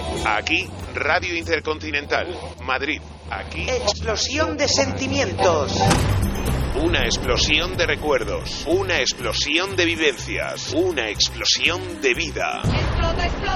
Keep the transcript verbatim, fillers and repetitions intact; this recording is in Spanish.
Aquí, Radio Intercontinental, Madrid. Aquí, explosión de sentimientos. Una explosión de recuerdos, una explosión de vivencias, una explosión de vida. Explota, explota.